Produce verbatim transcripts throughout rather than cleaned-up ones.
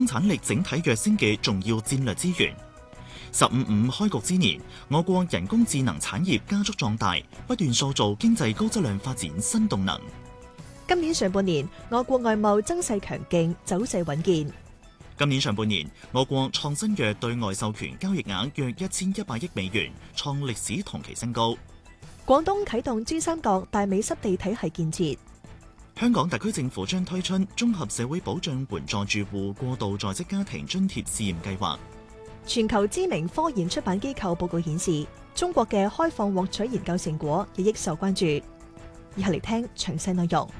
生產力整體躍升嘅重要戰略資源。十五五開局之年，我國人工智能產業加速壯大，不斷塑造經濟高質量發展新動能。 今年上半年，我國外貿增勢強勁，走勢穩健。 今年上半年，我國創新藥對外授權交易額約一千一百億美元，創歷史同期新高。 廣東啟動珠三角大美濕地體系建設。 香港特區政府將推出綜合社會保障援助住戶過渡在職家庭津貼試驗計劃。 全球知名科研出版機構報告顯示，中國嘅開放獲取研究成果日益受關注。以下嚟聽詳細內容。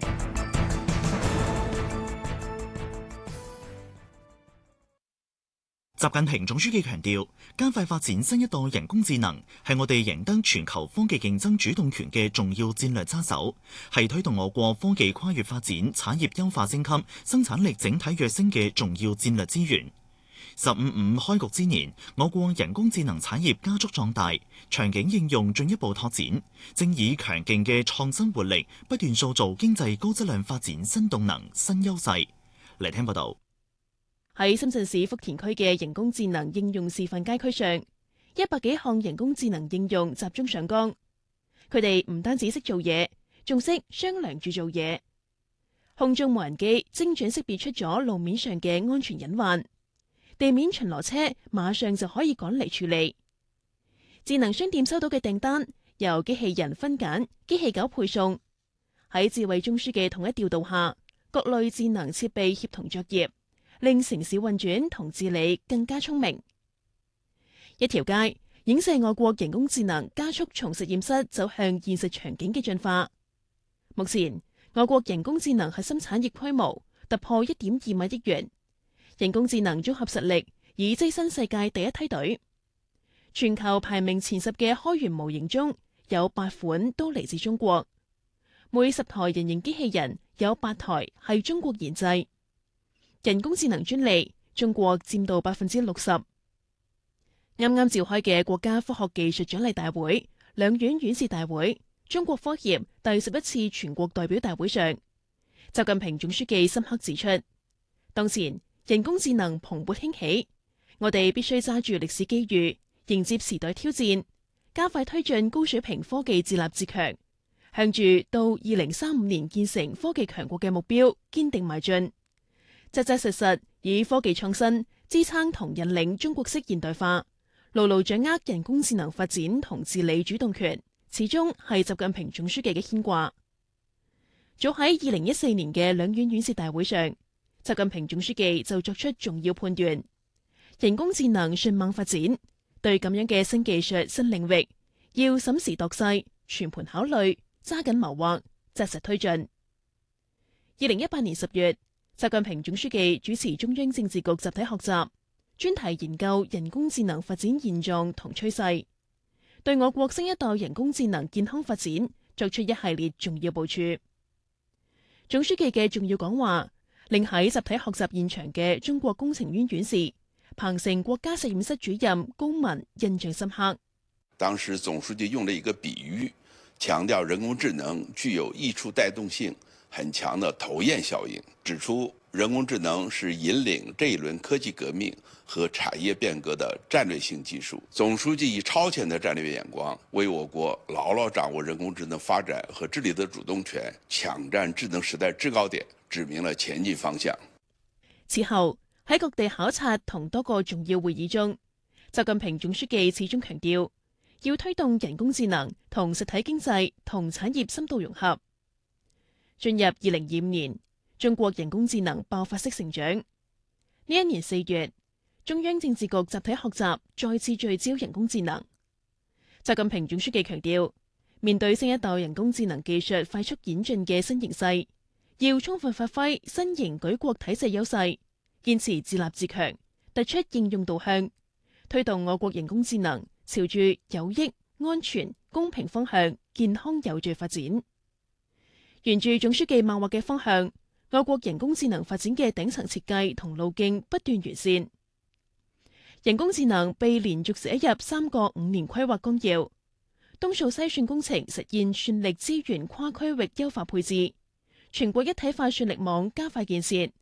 習近平總書記強調，加快發展新一代人工智能係我哋贏得全球科技競爭主動權嘅重要戰略揸手，係推動我國科技跨越發展、產業優化升級、生產力整體躍升嘅重要戰略資源。十五五開局之年，我國人工智能產業加速壯大，場景應用進一步拓展，正以強勁嘅創新活力，不斷塑造經濟高質量發展新動能、新優勢。嚟聽報道。 喺深圳市福田區嘅人工智能應用示範街區上，一百幾項人工智能應用集中上崗。佢哋唔單止識做嘢，仲識商量住做嘢。空中無人機精準識別出咗路面上嘅安全隱患，地面巡邏車馬上就可以趕嚟處理。智能商店收到嘅訂單由機器人分揀、機器狗配送。喺智慧中樞嘅統一調度下，各類智能設備協同作業，令城市運轉同治理更加聰明。一條街影射我國人工智能加速從實驗室走向現實場景嘅進化。目前，我國人工智能核心產業規模突破一點二萬億元，人工智能綜合實力已躋身世界第一梯隊。全球排名前十嘅開源模型中有八款都嚟自中國，每十台人形機器人有八台係中國研製。人工智能專利，中國佔到百分之六十。啱啱召開嘅國家科學技術獎勵大會、兩院院士大會、中國科協第十一次全國代表大會上，習近平總書記深刻指出，當前人工智能蓬勃興起，我哋必須揸住歷史機遇，迎接時代挑戰，加快推進高水平科技自立自強，向住到二零三五年建成科技強國嘅目標堅定邁進。扎扎實實以科技創新支撐同引領中國式現代化，牢牢掌握人工智能發展同治理主動權，始終係習近平總書記嘅牽掛。早喺二零一四年嘅兩院院士大會上，習近平總書記就作出重要判斷：人工智能迅猛發展，對咁樣嘅新技術新領域，要審時度勢、全盤考慮、揸緊謀劃、紮實推進。二零一八年十月，習近平總書記主持中央政治局集體學習，專題研究人工智能發展現狀同趨勢，對我國新一代人工智能健康發展作出一系列重要部署。總書記嘅重要講話，令喺集體學習現場嘅中國工程院院士、鵬城國家實驗室主任高文印象深刻。 當時總書記用了一個比喻，強調人工智能具有溢出帶動性很強的頭焰效應，指出人工智能是引領這一輪科技革命和產業變革的戰略性技術。總書記以超前的戰略眼光，為我國牢牢掌握人工智能發展和治理的主動權，搶佔智能時代制高點，指明了前進方向。 此後喺各地考察同多個重要會議中，習近平總書記始終強調，要推動人工智能同實體經濟同產業深度融合。進入二零二五年，中國人工智能爆發式成長。呢一年四月，中央政治局集體學習再次聚焦人工智能。習近平總書記強調，面對新一代人工智能技術快速演進嘅新形勢，要充分發揮新型舉國體制優勢，堅持自立自強，突出應用導向，推動我國人工智能朝住有益、安全、公平方向健康有序發展。沿住總書記擘畫嘅方向，我國人工智能發展嘅頂層設計同路徑不斷完善。人工智能被連續寫入三個五年規劃綱要，東數西算工程實現算力資源跨區域優化配置，全國一體化算力網加快建設，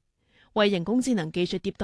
為人工智能技術迭代